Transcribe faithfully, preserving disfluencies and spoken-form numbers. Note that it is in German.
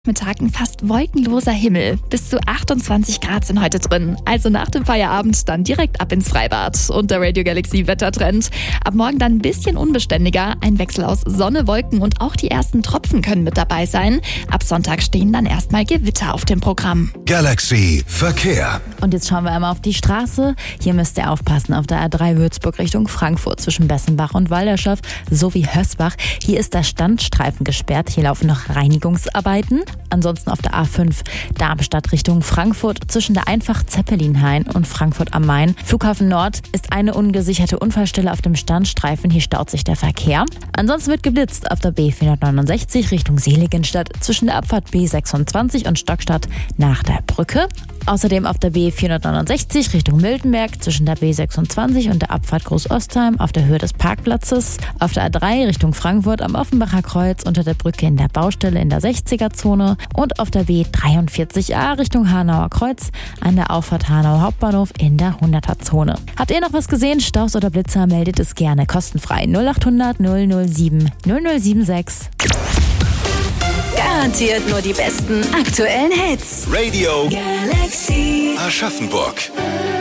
Mittag ein fast wolkenloser Himmel. Bis zu achtundzwanzig Grad sind heute drin. Also nach dem Feierabend dann direkt ab ins Freibad. Und der Radio Galaxy Wettertrend. Ab morgen dann ein bisschen unbeständiger. Ein Wechsel aus Sonne, Wolken und auch die ersten Tropfen können mit dabei sein. Ab Sonntag stehen dann erstmal Gewitter auf dem Programm. Galaxy Verkehr. Und jetzt schauen wir einmal auf die Straße. Hier müsst ihr aufpassen auf der A drei Würzburg Richtung Frankfurt zwischen Bessenbach und Walderschaff sowie Hösbach. Hier ist der Standstreifen gesperrt. Hier laufen noch Reinigungsarbeiten. Ansonsten auf der A fünf Darmstadt Richtung Frankfurt zwischen der Einfach Zeppelinhain und Frankfurt am Main. Flughafen Nord ist eine ungesicherte Unfallstelle auf dem Standstreifen. Hier staut sich der Verkehr. Ansonsten wird geblitzt auf der B vierhundertneunundsechzig Richtung Seligenstadt zwischen der Abfahrt B sechsundzwanzig und Stockstadt nach der Brücke. Außerdem auf der B vierhundertneunundsechzig Richtung Miltenberg zwischen der B sechsundzwanzig und der Abfahrt Großostheim auf der Höhe des Parkplatzes. Auf der A drei Richtung Frankfurt am Offenbacher Kreuz unter der Brücke in der Baustelle in der sechziger-Zone und auf der B dreiundvierzig A Richtung Hanauer Kreuz an der Auffahrt Hanau Hauptbahnhof in der hunderter-Zone. Habt ihr noch was gesehen? Staus oder Blitzer? Meldet es gerne kostenfrei null achthundert null null sieben null null sieben sechs. Garantiert nur die besten aktuellen Hits. Radio Galaxy Aschaffenburg.